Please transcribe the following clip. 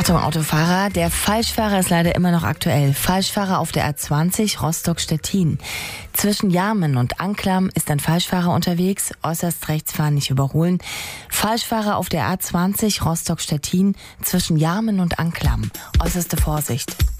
Achtung, Autofahrer, der Falschfahrer ist leider immer noch aktuell. Falschfahrer auf der A20 Rostock-Stettin. Zwischen Jarmen und Anklam ist ein Falschfahrer unterwegs, äußerst rechts fahren, nicht überholen. Falschfahrer auf der A20 Rostock-Stettin zwischen Jarmen und Anklam. Äußerste Vorsicht.